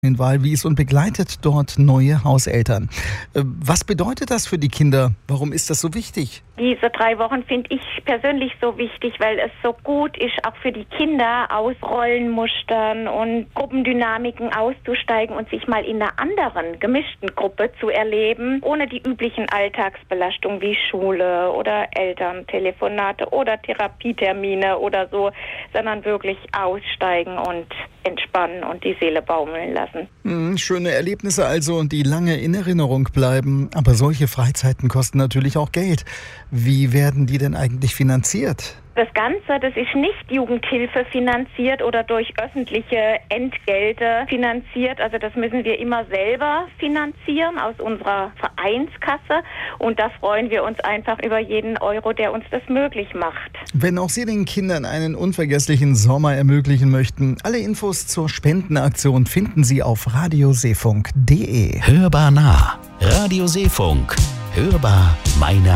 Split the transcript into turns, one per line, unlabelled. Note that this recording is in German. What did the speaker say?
In Walwies und begleitet dort neue Hauseltern. Was bedeutet das für die Kinder? Warum ist das so wichtig?
Diese 3 Wochen finde ich persönlich so wichtig, weil es so gut ist, auch für die Kinder aus Rollenmustern und Gruppendynamiken auszusteigen und sich mal in einer anderen, gemischten Gruppe zu erleben, ohne die üblichen Alltagsbelastungen wie Schule oder Elterntelefonate oder Therapietermine oder so, sondern wirklich aussteigen und entspannen und die Seele baumeln lassen.
Schöne Erlebnisse also, die lange in Erinnerung bleiben. Aber solche Freizeiten kosten natürlich auch Geld. Wie werden die denn eigentlich finanziert?
Das Ganze, das ist nicht Jugendhilfe finanziert oder durch öffentliche Entgelte finanziert. Also das müssen wir immer selber finanzieren aus unserer Vereinskasse. Und da freuen wir uns einfach über jeden Euro, der uns das möglich macht.
Wenn auch Sie den Kindern einen unvergesslichen Sommer ermöglichen möchten, alle Infos zur Spendenaktion finden Sie auf radioseefunk.de.
Hörbar nah. Radio Seefunk. Hörbar meine